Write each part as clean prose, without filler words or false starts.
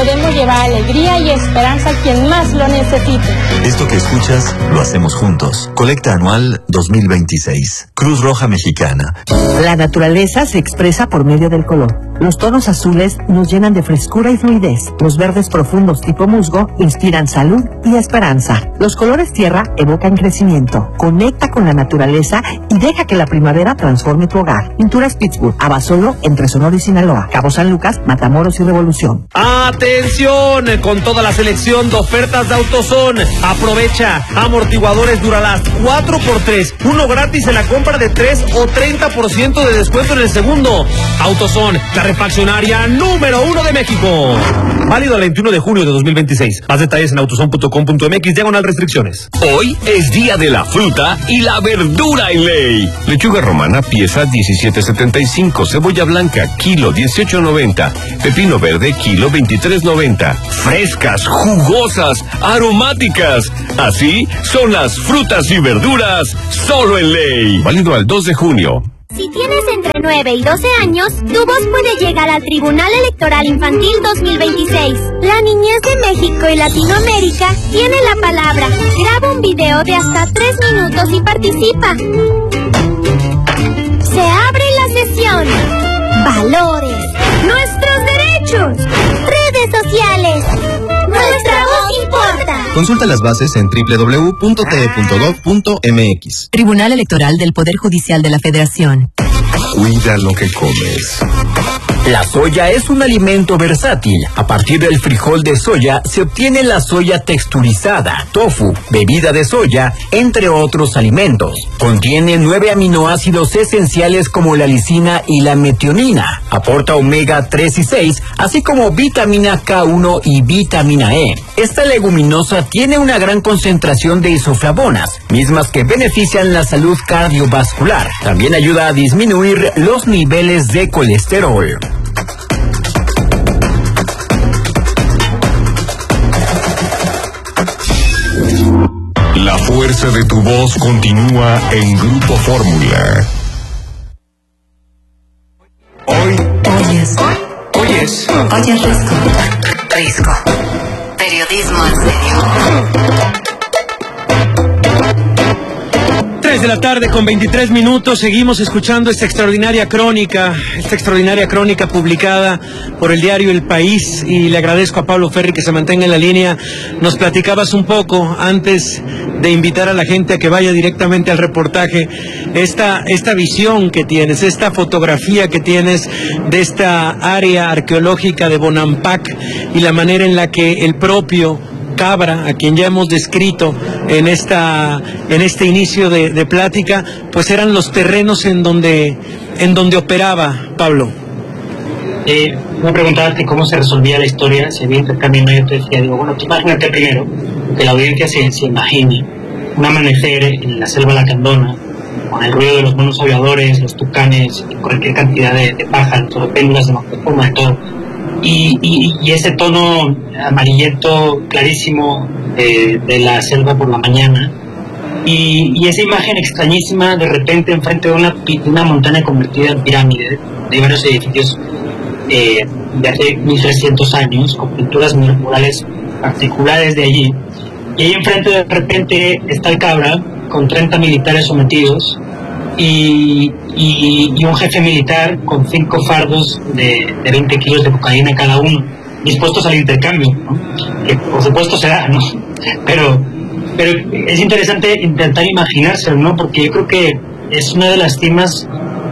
podemos llevar alegría y esperanza a quien más lo necesite. Esto que escuchas, lo hacemos juntos. Colecta anual 2026. Cruz Roja Mexicana. La naturaleza se expresa por medio del color. Los tonos azules nos llenan de frescura y fluidez. Los verdes profundos tipo musgo inspiran salud y esperanza. Los colores tierra evocan crecimiento. Conecta con la naturaleza y deja que la primavera transforme tu hogar. Pinturas Pittsburgh, Abasolo, entre Sonora y Sinaloa, Cabo San Lucas, Matamoros y Revolución. ¡Atención! Con toda la selección de ofertas de AutoZone. Aprovecha. Amortiguadores Duralast 4x3. Uno gratis en la compra de 3 o 30% de descuento en el segundo. AutoZone, la refaccionaria número 1 de México. Válido el 21 de junio de 2026. Más detalles en autozone.com.mx/restricciones. Hoy es día de la fruta y la verdura en ley. Lechuga romana, pieza 17.75. Cebolla blanca, kilo 18.90. Pepino verde, kilo 23.90. Frescas, jugosas, aromáticas. Así son las frutas y verduras solo en ley. Válido al 2 de junio. Si tienes entre 9 y 12 años, tu voz puede llegar al Tribunal Electoral Infantil 2026. La niñez de México y Latinoamérica tiene la palabra. Graba un video de hasta 3 minutos y participa. Se abre la sesión. Valores. Nuestros derechos. Redes sociales. Nuestra voz importa. Consulta las bases en www.te.gov.mx. Tribunal Electoral del Poder Judicial de la Federación. Cuida lo que comes. La soya es un alimento versátil. A partir del frijol de soya se obtiene la soya texturizada, tofu, bebida de soya, entre otros alimentos. Contiene 9 aminoácidos esenciales como la lisina y la metionina. Aporta omega 3 y 6, así como vitamina K1 y vitamina E. Esta leguminosa tiene una gran concentración de isoflavonas, mismas que benefician la salud cardiovascular. También ayuda a disminuir los niveles de colesterol. La fuerza de tu voz continúa en Grupo Fórmula. Oyes Risco. Periodismo en serio. 3 de la tarde con 23 minutos, seguimos escuchando esta extraordinaria crónica publicada por el diario El País, y le agradezco a Pablo Ferri que se mantenga en la línea. Nos platicabas un poco, antes de invitar a la gente a que vaya directamente al reportaje, esta visión que tienes, esta fotografía que tienes de esta área arqueológica de Bonampak y la manera en la que el propio Cabra, a quien ya hemos descrito en este inicio de plática, pues eran los terrenos en donde operaba Pablo. Me preguntabas que cómo se resolvía la historia, si había intercambio, yo te decía, bueno, tú imagínate primero, que la audiencia se imagine un amanecer en la selva lacandona, con el ruido de los monos aulladores, los tucanes, cualquier cantidad de pájaros, de péndulas, de moctezuma, de todo. Y ese tono amarillento clarísimo de la selva por la mañana, y esa imagen extrañísima de repente enfrente de una montaña convertida en pirámide, de varios edificios de hace 1300 años, con pinturas murales particulares de allí, y ahí enfrente de repente está el Cabra con 30 militares sometidos y un jefe militar con 5 fardos de 20 kilos de cocaína cada uno, dispuestos al intercambio, ¿no? Que por supuesto será, ¿no? Pero es interesante intentar imaginárselo, ¿no? Porque yo creo que es una de las cimas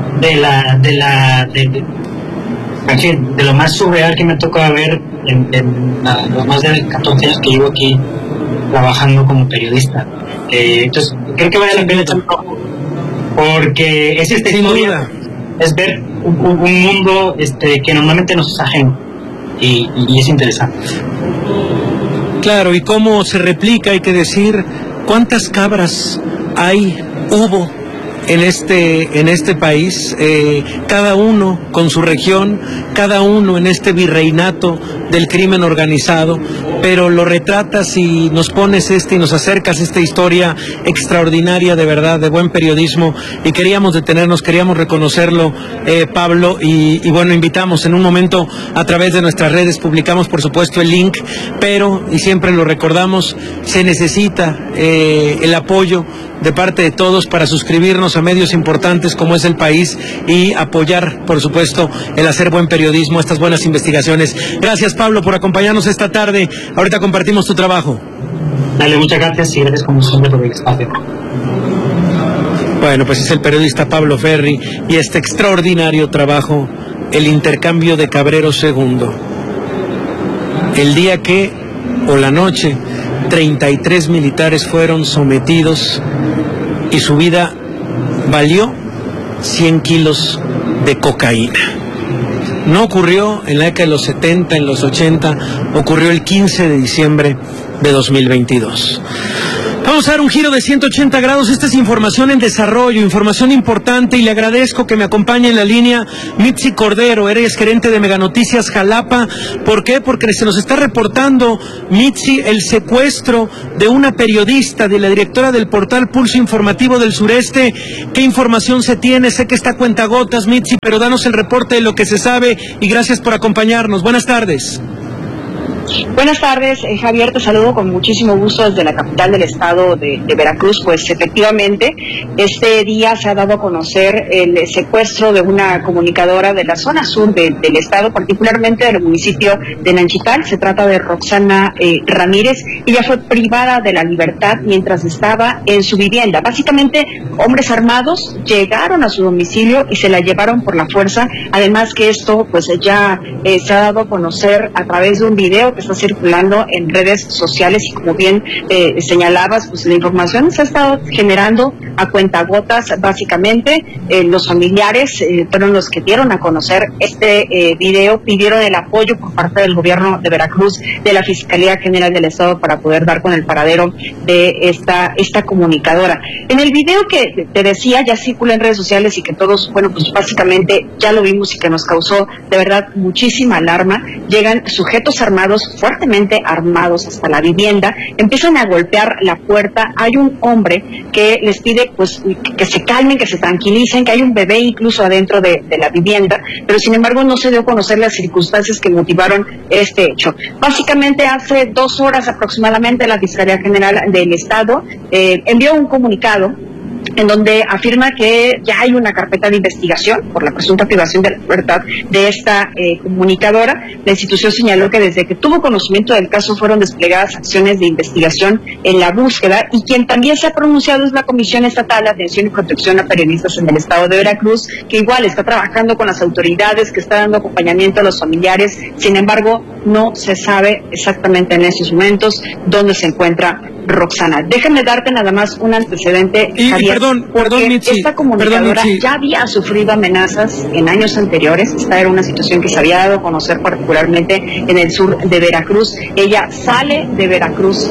de lo más surreal que me toca ver en los más de 14 años que llevo aquí trabajando como periodista. Entonces creo que vale la pena echar un ojo, porque es esta historia, es ver un mundo que normalmente nos es ajeno, y es interesante. Claro, y cómo se replica, hay que decir, cuántas cabras hubo en este país, cada uno con su región, cada uno en este virreinato del crimen organizado, pero lo retratas y nos pones y nos acercas esta historia extraordinaria, de verdad, de buen periodismo, y queríamos detenernos, queríamos reconocerlo, Pablo, y bueno, invitamos en un momento a través de nuestras redes, publicamos por supuesto el link, pero, y siempre lo recordamos, se necesita el apoyo de parte de todos para suscribirnos a medios importantes como es El País y apoyar, por supuesto, el hacer buen periodismo, estas buenas investigaciones. Gracias, Pablo, por acompañarnos esta tarde. Ahorita compartimos tu trabajo. Dale, muchas gracias y gracias como siempre por el espacio. Bueno, pues es el periodista Pablo Ferri y este extraordinario trabajo, El intercambio de Cabrero II. El día que, o la noche, 33 militares fueron sometidos y su vida valió 100 kilos de cocaína. No ocurrió en la década de los 70, en los 80, ocurrió el 15 de diciembre de 2022. Vamos a dar un giro de 180 grados. Esta es información en desarrollo, información importante, y le agradezco que me acompañe en la línea Mitzi Cordero. Eres gerente de Meganoticias Jalapa. ¿Por qué? Porque se nos está reportando, Mitzi, el secuestro de una periodista, de la directora del portal Pulso Informativo del Sureste. ¿Qué información se tiene? Sé que está a cuentagotas, Mitzi, pero danos el reporte de lo que se sabe y gracias por acompañarnos. Buenas tardes. Buenas tardes, Javier, te saludo con muchísimo gusto desde la capital del estado de Veracruz. Pues efectivamente, este día se ha dado a conocer el secuestro de una comunicadora de la zona sur del estado, particularmente del municipio de Nanchital. Se trata de Roxana Ramírez. Ella fue privada de la libertad mientras estaba en su vivienda. Básicamente, hombres armados llegaron a su domicilio y se la llevaron por la fuerza. Además que esto pues ya se ha dado a conocer a través de un video que está circulando en redes sociales, y como bien señalabas, pues la información se ha estado generando a cuentagotas. Básicamente los familiares fueron los que dieron a conocer este video, pidieron el apoyo por parte del gobierno de Veracruz, de la Fiscalía General del Estado, para poder dar con el paradero de esta comunicadora. En el video que te decía, ya circula en redes sociales y que todos, bueno, pues básicamente ya lo vimos y que nos causó de verdad muchísima alarma. Llegan sujetos armados, fuertemente armados, hasta la vivienda, empiezan a golpear la puerta. Hay un hombre que les pide pues que se calmen, que se tranquilicen, que hay un bebé incluso adentro de la vivienda, pero sin embargo no se dio a conocer las circunstancias que motivaron este hecho. Básicamente hace 2 horas aproximadamente la Fiscalía General del Estado envió un comunicado en donde afirma que ya hay una carpeta de investigación por la presunta privación de la libertad de esta comunicadora. La institución señaló que desde que tuvo conocimiento del caso fueron desplegadas acciones de investigación en la búsqueda, y quien también se ha pronunciado es la Comisión Estatal de Atención y Protección a Periodistas en el estado de Veracruz, que igual está trabajando con las autoridades, que está dando acompañamiento a los familiares. Sin embargo, no se sabe exactamente en estos momentos dónde se encuentra Roxana. Déjame darte nada más un antecedente, Javier, perdón, Mitzi, esta comunicadora ya había sufrido amenazas en años anteriores. Esta era una situación que se había dado a conocer particularmente en el sur de Veracruz. Ella sale de Veracruz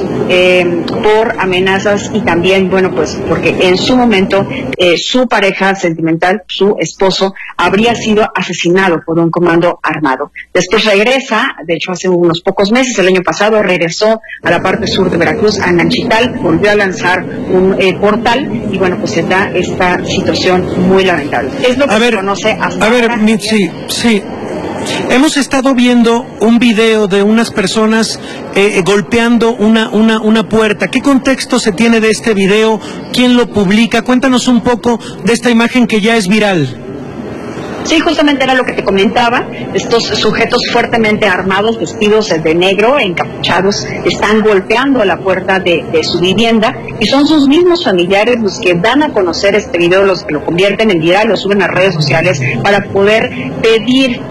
por amenazas, y también, bueno, pues porque en su momento su pareja sentimental, su esposo, habría sido asesinado por un comando armado. Después regresa, de hecho hace unos pocos meses, el año pasado, regresó a la parte sur de Veracruz, a Nanchital, volvió a lanzar un portal, y bueno, pues se da esta situación muy lamentable. Es lo que se conoce hasta ahora. A ver, Mitzi, sí. Hemos estado viendo un video de unas personas golpeando una puerta. ¿Qué contexto se tiene de este video? ¿Quién lo publica? Cuéntanos un poco de esta imagen que ya es viral. Sí, justamente era lo que te comentaba. Estos sujetos fuertemente armados, vestidos de negro, encapuchados, están golpeando la puerta de su vivienda, y son sus mismos familiares los que dan a conocer este video, los que lo convierten en viral, lo suben a redes sociales para poder pedir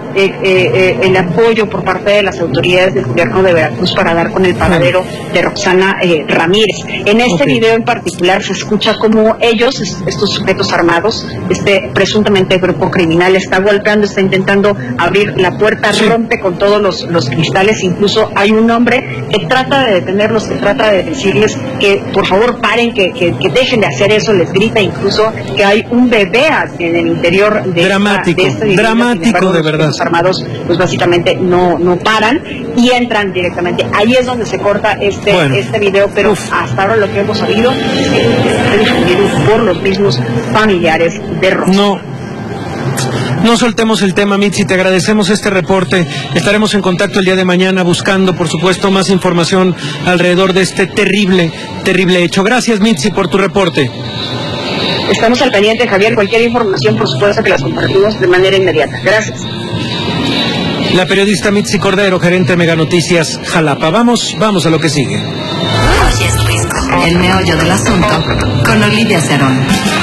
el apoyo por parte de las autoridades del gobierno de Veracruz para dar con el paradero de Roxana Ramírez. En este video en particular se escucha como ellos, estos sujetos armados, presuntamente grupo criminal, está golpeando, está intentando abrir la puerta, rompe con todos los cristales. Incluso hay un hombre que trata de detenerlos, que trata de decirles que por favor paren, que dejen de hacer eso, les grita incluso que hay un bebé en el interior de dramático, este video. dramático de verdad. Los armados pues básicamente no paran y entran directamente. Ahí es donde se corta este video, pero hasta ahora lo que hemos sabido es que está difundido por los mismos familiares de Rosa. No soltemos el tema, Mitzi, te agradecemos este reporte. Estaremos en contacto el día de mañana buscando, por supuesto, más información alrededor de este terrible hecho. Gracias, Mitzi, por tu reporte. Estamos al pendiente, Javier. Cualquier información, por supuesto, que las compartimos de manera inmediata. Gracias. La periodista Mitzi Cordero, gerente de Mega Noticias Jalapa. Vamos a lo que sigue. Hoy es Risco, el meollo del asunto, con Olivia Cerón.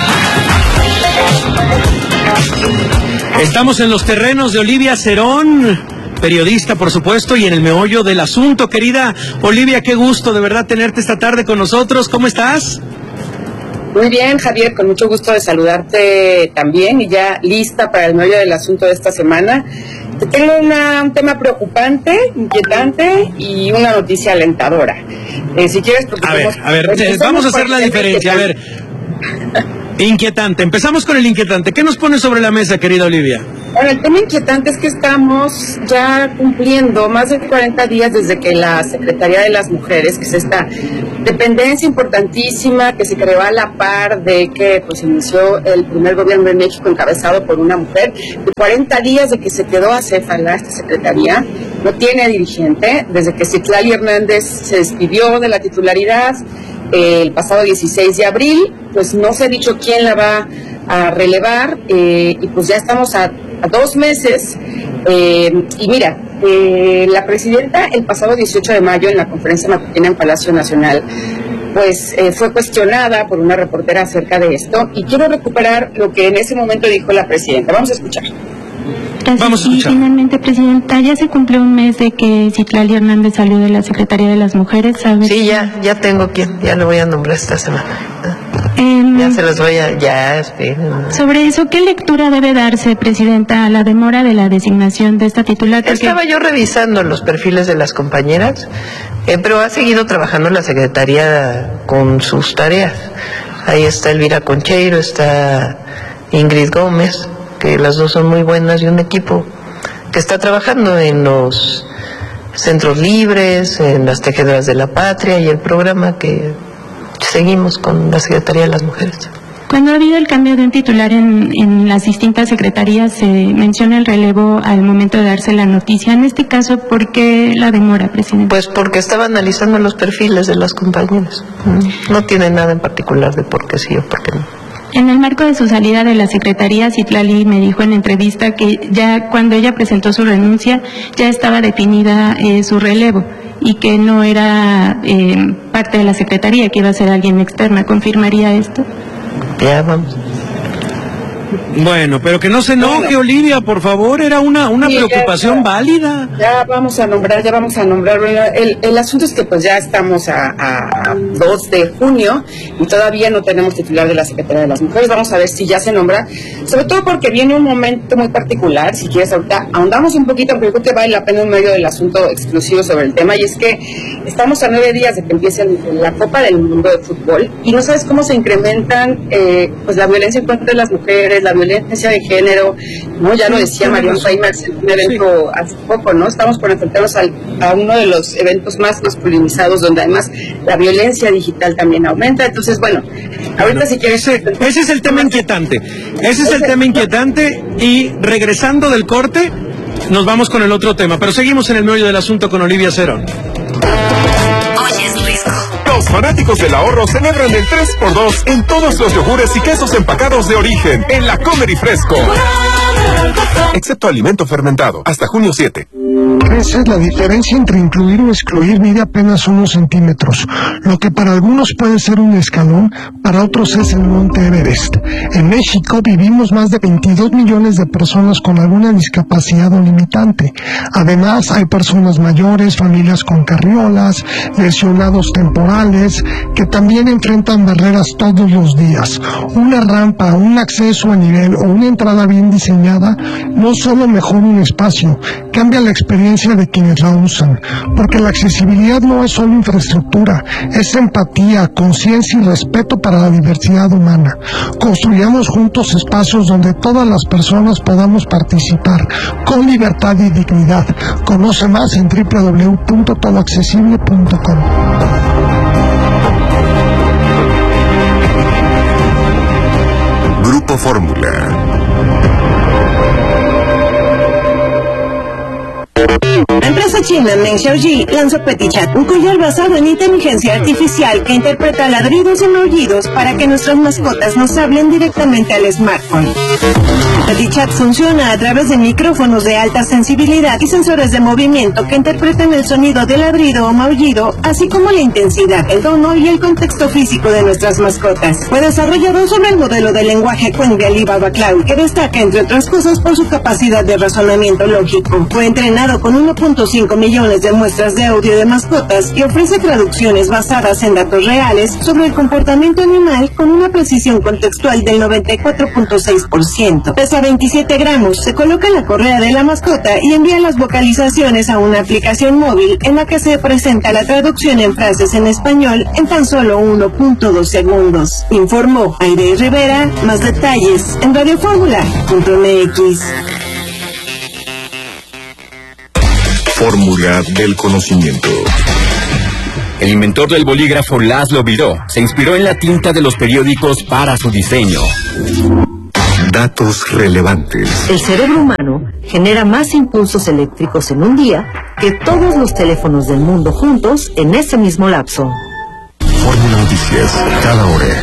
Estamos en los terrenos de Olivia Cerón, periodista, por supuesto, y en el meollo del asunto. Querida Olivia, qué gusto de verdad tenerte esta tarde con nosotros. ¿Cómo estás? Muy bien, Javier, con mucho gusto de saludarte también y ya lista para el meollo del asunto de esta semana. Tengo un tema preocupante, inquietante y una noticia alentadora. Si quieres... A ver, vamos a hacer la diferencia. A ver, inquietante. Empezamos con el inquietante. ¿Qué nos pone sobre la mesa, querida Olivia? Bueno, el tema inquietante es que estamos ya cumpliendo más de 40 días desde que la Secretaría de las Mujeres, que es esta dependencia importantísima que se creó a la par de que pues inició el primer gobierno de México encabezado por una mujer, de 40 días de que se quedó acéfala esta secretaría, no tiene dirigente, desde que Citlali Hernández se despidió de la titularidad el pasado 16 de abril, pues no se ha dicho quién la va a relevar, y pues ya estamos a 2 meses, y mira, la presidenta el pasado 18 de mayo en la conferencia matutina en Palacio Nacional, pues fue cuestionada por una reportera acerca de esto, y quiero recuperar lo que en ese momento dijo la presidenta. Vamos a escuchar. Vamos a escuchar. Finalmente, presidenta, ya se cumplió un mes de que Citlali Hernández salió de la Secretaría de las Mujeres, ¿sabes? Sí, ya tengo quien, ya lo voy a nombrar esta semana. Ya se los voy a... Sobre eso, ¿qué lectura debe darse, presidenta, a la demora de la designación de esta titular? Porque... Estaba yo revisando los perfiles de las compañeras, pero ha seguido trabajando la Secretaría con sus tareas. Ahí está Elvira Concheiro, está Ingrid Gómez, que las dos son muy buenas, y un equipo que está trabajando en los centros libres, en las tejedoras de la patria y el programa que seguimos con la Secretaría de las Mujeres. Cuando ha habido el cambio de un titular en las distintas secretarías, se menciona el relevo al momento de darse la noticia. En este caso, ¿por qué la demora, presidente? Pues porque estaba analizando los perfiles de las compañeras. No tiene nada en particular de por qué sí o por qué no. En el marco de su salida de la Secretaría, Citlali me dijo en entrevista que ya cuando ella presentó su renuncia, ya estaba definida su relevo y que no era parte de la Secretaría, que iba a ser alguien externa. ¿Confirmaría esto? Ya vamos. Bueno, pero que no se enoje, Olivia, por favor, era una preocupación válida. Ya vamos a nombrar. Bueno, el asunto es que pues ya estamos a 2 de junio y todavía no tenemos titular de la Secretaría de las Mujeres. Vamos a ver si ya se nombra, sobre todo porque viene un momento muy particular. Si quieres, ahorita ahondamos un poquito, porque creo que vale la pena un medio del asunto exclusivo sobre el tema, y es que estamos a 9 días de que empiece la Copa del Mundo de Fútbol y no sabes cómo se incrementan pues la violencia en contra de las mujeres, la violencia de género, ¿no? Ya lo decía Marion Reimers en un evento hace poco, ¿no? Estamos por enfrentarnos a uno de los eventos más masculinizados, donde además la violencia digital también aumenta. Entonces, bueno, ahorita si quieres... Ese es el tema inquietante. Ese es el tema inquietante, y regresando del corte, nos vamos con el otro tema. Pero seguimos en el meollo del asunto con Olivia Cerón. Los fanáticos del ahorro celebran el 3x2 en todos los yogures y quesos empacados de origen en la Comer y Fresco. Excepto alimento fermentado, hasta junio 7. Esa es la diferencia entre incluir o excluir mide apenas unos centímetros. Lo que para algunos puede ser un escalón, para otros es el Monte Everest. En México vivimos más de 22 millones de personas con alguna discapacidad o limitante. Además, hay personas mayores, familias con carriolas, lesionados temporales, que también enfrentan barreras todos los días. Una rampa, un acceso a nivel o una entrada bien diseñada no solo mejora un espacio, cambia la experiencia de quienes la usan, porque la accesibilidad no es solo infraestructura, es empatía, conciencia y respeto para la diversidad humana. Construyamos juntos espacios donde todas las personas podamos participar con libertad y dignidad. Conoce más en www.todoaccesible.com. Grupo Fórmula. La empresa china Meng Xiaoji lanzó PetiChat, un collar basado en inteligencia artificial que interpreta ladridos y maullidos para que nuestras mascotas nos hablen directamente al smartphone. PetiChat funciona a través de micrófonos de alta sensibilidad y sensores de movimiento que interpretan el sonido de ladrido o maullido, así como la intensidad, el tono y el contexto físico de nuestras mascotas. Fue desarrollado sobre el modelo de lenguaje Qwen de Alibaba Cloud, que destaca, entre otras cosas, por su capacidad de razonamiento lógico. Fue entrenado con 1.5 millones de muestras de audio de mascotas y ofrece traducciones basadas en datos reales sobre el comportamiento animal con una precisión contextual del 94.6%. Pesa 27 gramos, se coloca en la correa de la mascota y envía las vocalizaciones a una aplicación móvil en la que se presenta la traducción en frases en español en tan solo 1.2 segundos. Informó Aire Rivera. Más detalles en radioformula.mx. Fórmula del conocimiento. El inventor del bolígrafo Laszlo Biró se inspiró en la tinta de los periódicos para su diseño. Datos relevantes. El cerebro humano genera más impulsos eléctricos en un día que todos los teléfonos del mundo juntos en ese mismo lapso. Fórmula Noticias, cada hora.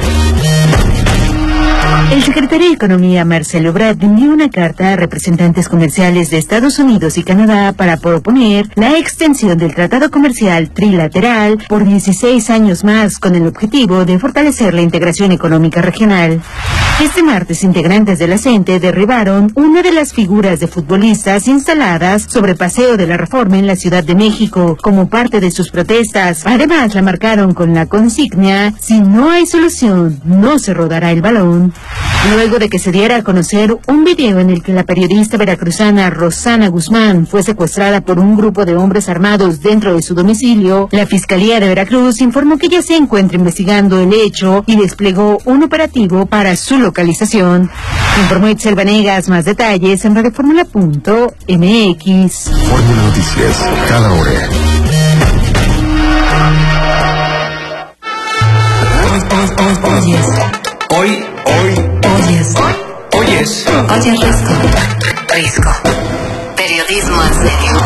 El secretario de Economía, Marcelo Ebrard, envió una carta a representantes comerciales de Estados Unidos y Canadá para proponer la extensión del Tratado Comercial Trilateral por 16 años más, con el objetivo de fortalecer la integración económica regional. Este martes, integrantes de la CENTE derribaron una de las figuras de futbolistas instaladas sobre Paseo de la Reforma en la Ciudad de México como parte de sus protestas. Además, la marcaron con la consigna: si no hay solución, no se rodará el balón. Luego de que se diera a conocer un video en el que la periodista veracruzana Rosana Guzmán fue secuestrada por un grupo de hombres armados dentro de su domicilio, la Fiscalía de Veracruz informó que ya se encuentra investigando el hecho y desplegó un operativo para su localización. Informó Itzel Vanegas. Más detalles en radioformula.mx. Fórmula Noticias, cada hora. Oyes Risco. Periodismo en serio.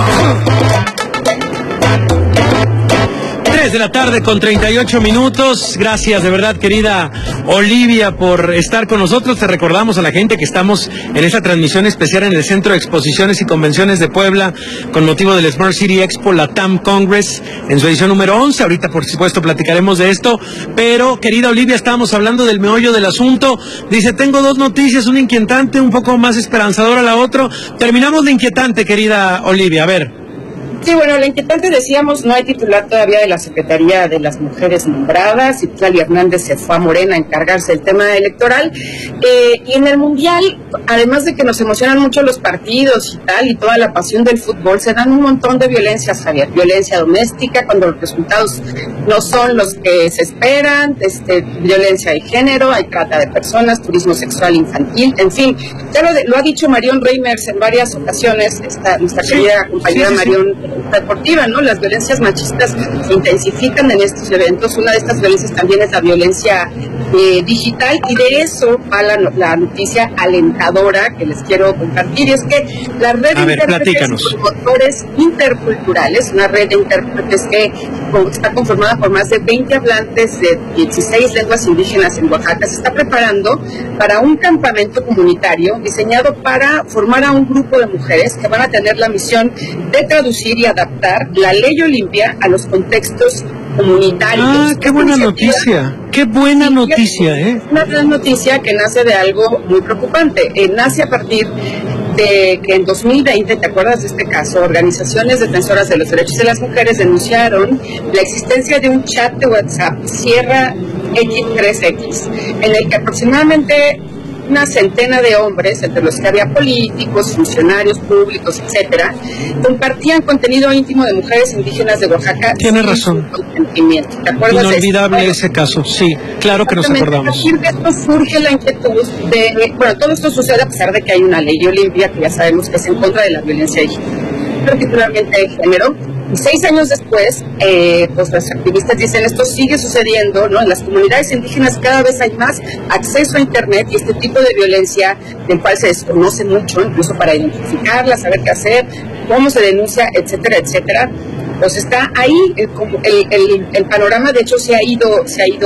3 de la tarde con 38 minutos. Gracias de verdad, querida Olivia, por estar con nosotros. Te recordamos a la gente que estamos en esta transmisión especial en el Centro de Exposiciones y Convenciones de Puebla con motivo del Smart City Expo Latam Congress en su edición número 11. Ahorita, por supuesto, platicaremos de esto. Pero, querida Olivia, estábamos hablando del meollo del asunto. Dice, tengo dos noticias, una inquietante, un poco más esperanzadora la otra. Terminamos la inquietante, querida Olivia. A ver. Sí, bueno, la inquietante, decíamos, no hay titular todavía de la Secretaría de las Mujeres nombradas. Citlali Hernández se fue a Morena a encargarse del tema electoral. Y en el Mundial, además de que nos emocionan mucho los partidos y tal, y toda la pasión del fútbol, se dan un montón de violencias, Javier. Violencia doméstica, cuando los resultados no son los que se esperan, violencia de género, hay trata de personas, turismo sexual infantil, en fin. Ya lo ha dicho Marion Reimers en varias ocasiones, nuestra querida compañera Marion deportiva, ¿no? Las violencias machistas se intensifican en estos eventos. Una de estas violencias también es la violencia digital, y de eso va la noticia alentadora que les quiero compartir, y es que la red de intérpretes y promotores interculturales, una red de intérpretes que está conformada por más de 20 hablantes de 16 lenguas indígenas en Oaxaca, se está preparando para un campamento comunitario diseñado para formar a un grupo de mujeres que van a tener la misión de traducir y adaptar la ley Olimpia a los contextos comunitarios. Ah, qué buena noticia, qué buena noticia, ¿eh? Una gran noticia que nace de algo muy preocupante. Nace a partir de que en 2020, ¿te acuerdas de este caso? Organizaciones defensoras de los derechos de las mujeres denunciaron la existencia de un chat de WhatsApp, Sierra X3X, en el que aproximadamente una centena de hombres, entre los que había políticos, funcionarios públicos, etcétera, compartían contenido íntimo de mujeres indígenas de Oaxaca. Tienes razón. ¿Te acuerdas? Inolvidable ese caso, sí, claro que nos acordamos. A partir de esto surge la inquietud de, bueno, todo esto sucede a pesar de que hay una ley Olimpia que ya sabemos que es en contra de la violencia digital, particularmente de género. Y 6 años después, pues los activistas dicen, esto sigue sucediendo, ¿no? En las comunidades indígenas cada vez hay más acceso a Internet, y este tipo de violencia, del cual se desconoce mucho, incluso para identificarla, saber qué hacer, cómo se denuncia, etcétera, etcétera. Pues está ahí, el panorama de hecho se ha ido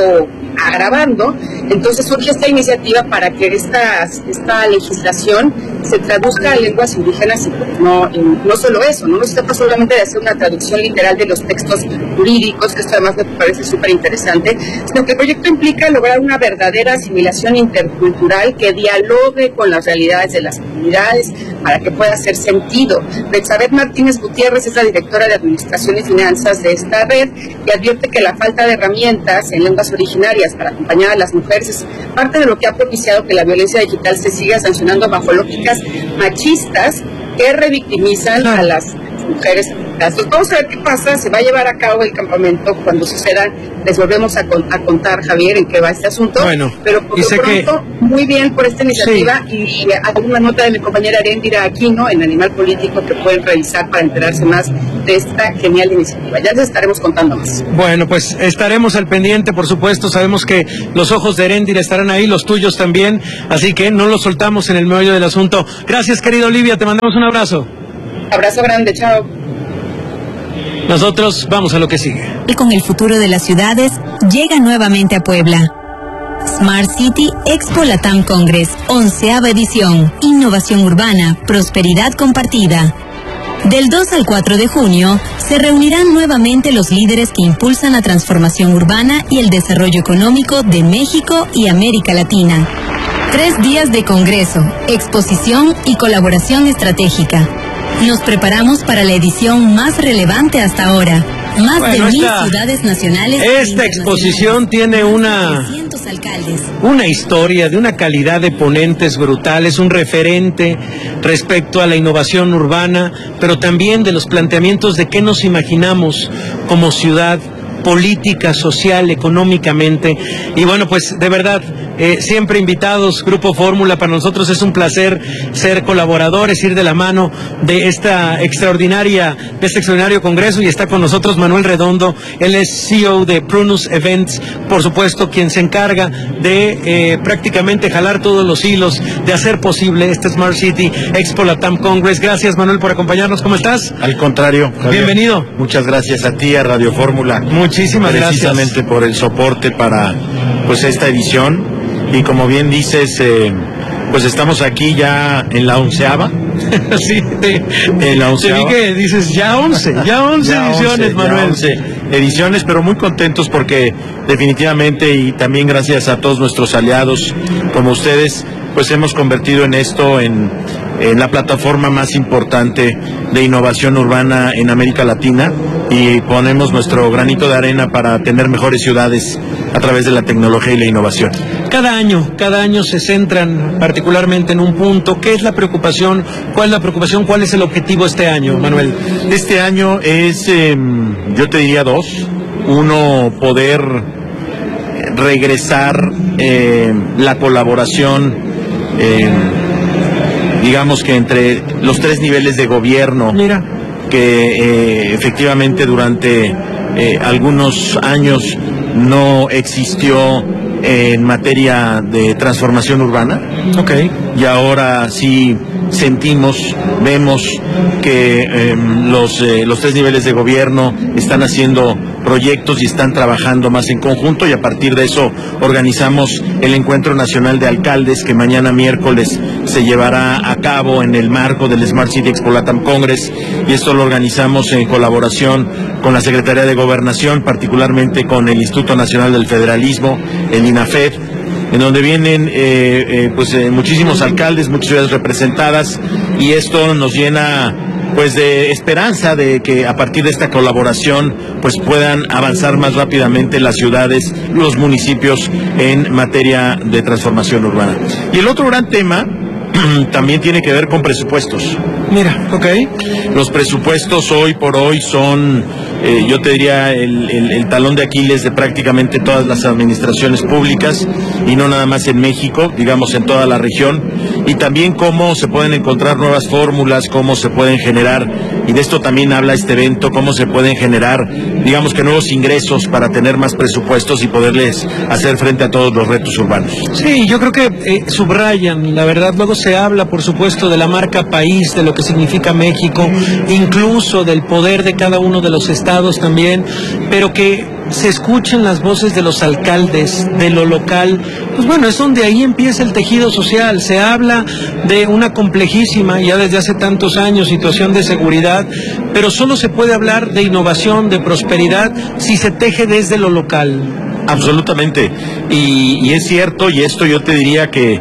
agravando. Entonces surge esta iniciativa para que esta legislación se traduzca a lenguas indígenas, y pues no solo eso, no se trata solamente de hacer una traducción literal de los textos jurídicos, que esto además me parece súper interesante, sino que el proyecto implica lograr una verdadera asimilación intercultural que dialogue con las realidades de las comunidades para que pueda hacer sentido. Betsabeth Martínez Gutiérrez es la directora de Administración y Finanzas de esta red, y advierte que la falta de herramientas en lenguas originarias para acompañar a las mujeres es parte de lo que ha propiciado que la violencia digital se siga sancionando bajo lógicas machistas que revictimizan a las mujeres. Entonces, vamos a ver qué pasa. Se va a llevar a cabo el campamento. Cuando suceda, les volvemos a contar, Javier, en qué va este asunto. Bueno, pero por lo pronto, muy bien por esta iniciativa, sí. Y alguna nota de mi compañera Erendira Aquino en Animal Político que pueden revisar para enterarse más de esta genial iniciativa. Ya les estaremos contando más. Bueno, pues estaremos al pendiente, por supuesto. Sabemos que los ojos de Erendira estarán ahí, los tuyos también, así que no los soltamos en el meollo del asunto. Gracias, querida Olivia, te mandamos un abrazo. Abrazo grande, chao. Nosotros vamos a lo que sigue. Y con el futuro de las ciudades, llega nuevamente a Puebla. Smart City Expo Latam Congress, 11ª edición. Innovación urbana, prosperidad compartida. Del 2 al 4 de junio, se reunirán nuevamente los líderes que impulsan la transformación urbana y el desarrollo económico de México y América Latina. 3 días de congreso, exposición y colaboración estratégica. Nos preparamos para la edición más relevante hasta ahora. Más de 1000 ciudades nacionales. Esta exposición tiene una historia de una calidad de ponentes brutal, es un referente respecto a la innovación urbana, pero también de los planteamientos de qué nos imaginamos como ciudad, política, social, económicamente. Y bueno, pues de verdad, siempre invitados, Grupo Fórmula, para nosotros es un placer ser colaboradores, ir de la mano de este extraordinario congreso, y está con nosotros Manuel Redondo, él es CEO de Prunus Events, por supuesto, quien se encarga de prácticamente jalar todos los hilos, de hacer posible este Smart City Expo Latam Congress. Gracias, Manuel, por acompañarnos. ¿Cómo estás? Al contrario, Javier, bienvenido. Muchas gracias a ti, a Radio Fórmula. Muchísimas gracias. Precisamente por el soporte para pues esta edición. Y como bien dices, pues estamos aquí ya en la 11ª. Sí, en la 11ª. Te vi que dices ya 11 ediciones, Manuel. 11 ediciones, pero muy contentos porque definitivamente, y también gracias a todos nuestros aliados como ustedes, pues hemos convertido en esto en la plataforma más importante de innovación urbana en América Latina, y ponemos nuestro granito de arena para tener mejores ciudades a través de la tecnología y la innovación. Cada año se centran particularmente en un punto. ¿Qué es la preocupación? ¿Cuál es la preocupación? ¿Cuál es el objetivo este año, Manuel? Este año es, yo te diría 2. Uno, poder regresar la colaboración, digamos que entre los 3 niveles de gobierno. Mira. Que efectivamente durante algunos años no existió en materia de transformación urbana. Okay. Y ahora sí vemos que los 3 niveles de gobierno están haciendo proyectos y están trabajando más en conjunto, y a partir de eso organizamos el Encuentro Nacional de Alcaldes, que mañana miércoles se llevará a cabo en el marco del Smart City Expo Latam Congress, y esto lo organizamos en colaboración con la Secretaría de Gobernación, particularmente con el Instituto Nacional del Federalismo, el INAFED, en donde vienen muchísimos alcaldes, muchas ciudades representadas, y esto nos llena pues de esperanza de que a partir de esta colaboración pues puedan avanzar más rápidamente las ciudades, los municipios en materia de transformación urbana. Y el otro gran tema también tiene que ver con presupuestos. Mira, Los presupuestos hoy por hoy son, yo te diría, el talón de Aquiles de prácticamente todas las administraciones públicas, y no nada más en México, digamos en toda la región, y también cómo se pueden encontrar nuevas fórmulas, cómo se pueden generar, y de esto también habla este evento, cómo se pueden generar, digamos que nuevos ingresos para tener más presupuestos y poderles hacer frente a todos los retos urbanos. Sí, yo creo que subrayan, la verdad, luego se habla, por supuesto, de la marca país, de lo que significa México, incluso del poder de cada uno de los estados también, pero que se escuchen las voces de los alcaldes, de lo local, pues bueno, es donde ahí empieza el tejido social. Se habla de una complejísima, ya desde hace tantos años, situación de seguridad, pero solo se puede hablar de innovación, de prosperidad, si se teje desde lo local. Absolutamente, y es cierto, y esto yo te diría que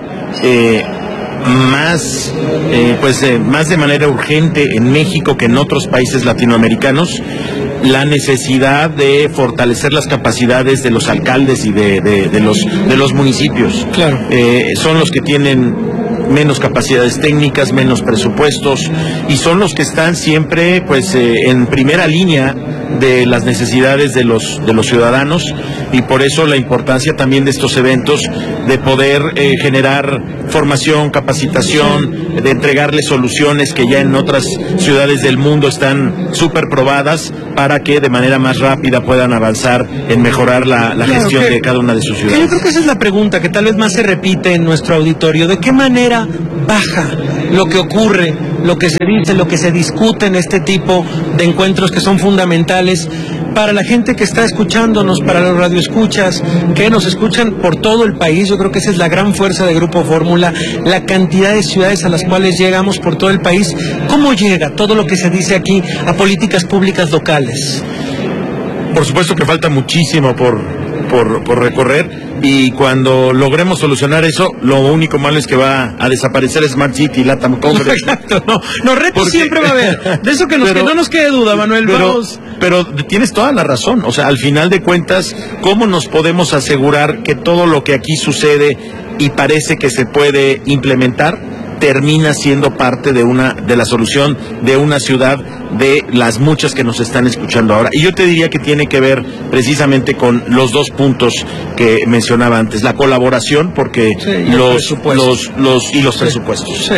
más de manera urgente en México que en otros países latinoamericanos, la necesidad de fortalecer las capacidades de los alcaldes y de los municipios. Claro. Son los que tienen menos capacidades técnicas, menos presupuestos, y son los que están siempre en primera línea de las necesidades de los ciudadanos, y por eso la importancia también de estos eventos, de poder generar formación, capacitación, de entregarles soluciones que ya en otras ciudades del mundo están súper probadas, para que de manera más rápida puedan avanzar en mejorar la gestión de cada una de sus ciudades. Yo creo que esa es la pregunta que tal vez más se repite en nuestro auditorio: ¿de qué manera baja lo que ocurre, lo que se dice, lo que se discute en este tipo de encuentros que son fundamentales para la gente que está escuchándonos, para los radioescuchas que nos escuchan por todo el país? Yo creo que esa es la gran fuerza de Grupo Fórmula, la cantidad de ciudades a las cuales llegamos por todo el país. ¿Cómo llega todo lo que se dice aquí a políticas públicas locales? Por supuesto que falta muchísimo por recorrer, y cuando logremos solucionar eso, lo único malo es que va a desaparecer Smart City, Latam Congress. Exacto, no retos siempre va a haber, de eso que no nos quede duda, Manuel. Pero tienes toda la razón, o sea, al final de cuentas, ¿cómo nos podemos asegurar que todo lo que aquí sucede y parece que se puede implementar termina siendo parte de la solución de una ciudad, de las muchas que nos están escuchando ahora? Y yo te diría que tiene que ver precisamente con los dos puntos que mencionaba antes: la colaboración, porque los presupuestos,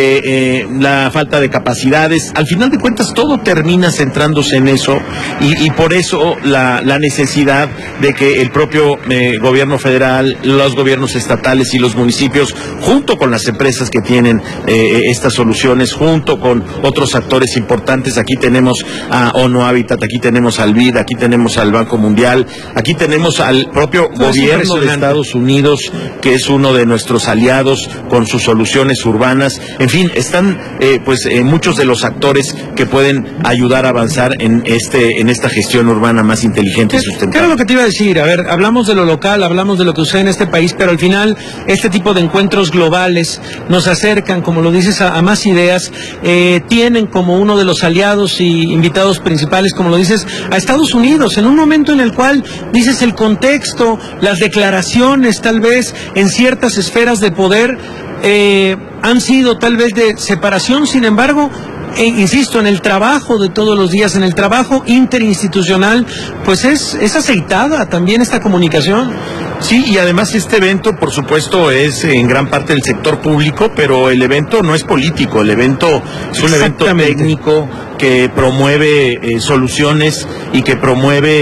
la falta de capacidades. Al final de cuentas todo termina centrándose en eso, y por eso la necesidad de que el propio gobierno federal, los gobiernos estatales y los municipios, junto con las empresas que tienen estas soluciones, junto con otros actores importantes. Aquí tenemos a ONU Habitat, aquí tenemos al BID, aquí tenemos al Banco Mundial, aquí tenemos al propio gobierno de Estados Unidos, que es uno de nuestros aliados con sus soluciones urbanas. En fin, están muchos de los actores que pueden ayudar a avanzar en esta gestión urbana más inteligente y sustentable. ¿Qué era lo que te iba a decir? A ver, hablamos de lo local, hablamos de lo que sucede en este país, pero al final este tipo de encuentros globales nos acercan, como lo dices, a más ideas. Tienen como uno de los aliados y invitados principales, como lo dices, a Estados Unidos, en un momento en el cual dices el contexto, las declaraciones tal vez en ciertas esferas de poder han sido tal vez de separación. Sin embargo, insisto, en el trabajo de todos los días, en el trabajo interinstitucional, pues es aceitada también esta comunicación. Sí, y además este evento, por supuesto, es en gran parte del sector público, pero el evento no es político, el evento es un evento técnico que promueve soluciones y que promueve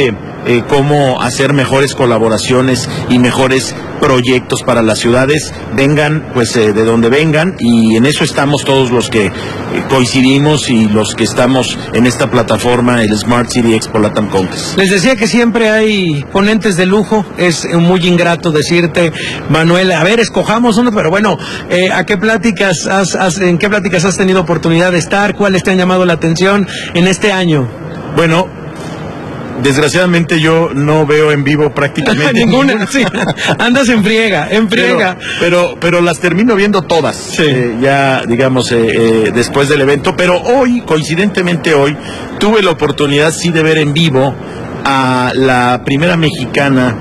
cómo hacer mejores colaboraciones y mejores proyectos para las ciudades, vengan pues de donde vengan, y en eso estamos todos los que coincidimos y los que estamos en esta plataforma, el Smart City Expo Latam Congress. Les decía que siempre hay ponentes de lujo, es muy ingrato decirte, Manuel, a ver, escojamos uno, pero bueno, ¿en qué pláticas has tenido oportunidad de estar? ¿Cuáles te han llamado la atención en este año? Bueno, desgraciadamente yo no veo en vivo prácticamente ninguna. Sí. Andas en friega. Pero las termino viendo todas, sí. Ya digamos después del evento. Pero hoy, coincidentemente hoy, tuve la oportunidad sí de ver en vivo a la primera mexicana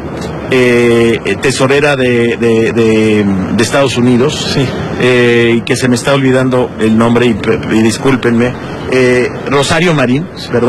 tesorera de Estados Unidos, sí. Que se me está olvidando el nombre y discúlpenme, Rosario Marín,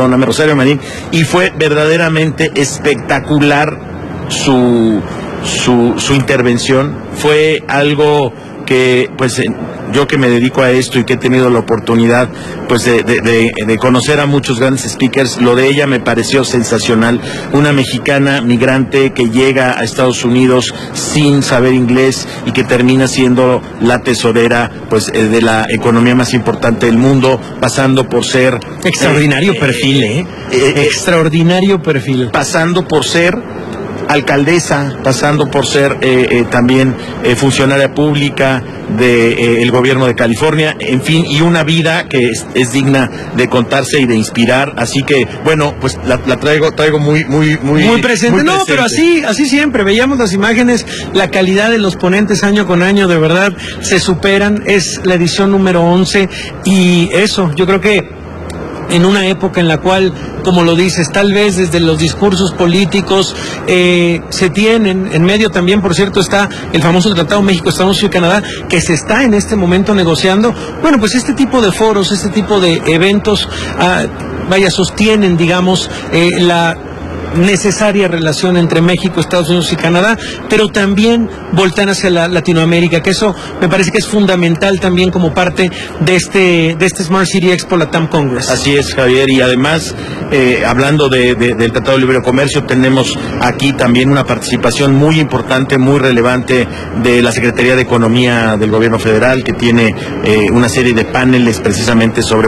y fue verdaderamente espectacular su intervención. Fue algo que pues yo que me dedico a esto y que he tenido la oportunidad pues de conocer a muchos grandes speakers, lo de ella me pareció sensacional. Una mexicana migrante que llega a Estados Unidos sin saber inglés y que termina siendo la tesorera pues de la economía más importante del mundo, pasando por ser extraordinario perfil, extraordinario perfil, pasando por ser alcaldesa, pasando por ser también funcionaria pública del gobierno de California, en fin, y una vida que es digna de contarse y de inspirar. Así que bueno, pues la traigo muy presente. No, pero así siempre veíamos las imágenes, la calidad de los ponentes año con año de verdad se superan. Es la edición número 11 y eso, yo creo que en una época en la cual, como lo dices, tal vez desde los discursos políticos se tienen, en medio también, por cierto, está el famoso Tratado México-Estados Unidos y Canadá, que se está en este momento negociando. Bueno, pues este tipo de foros, este tipo de eventos, sostienen, digamos, la necesaria relación entre México, Estados Unidos y Canadá, pero también voltean hacia la Latinoamérica, que eso me parece que es fundamental también como parte de este Smart City Expo Latam Congress. Así es, Javier, y además hablando del Tratado de Libre Comercio, tenemos aquí también una participación muy importante, muy relevante de la Secretaría de Economía del Gobierno Federal, que tiene una serie de paneles precisamente sobre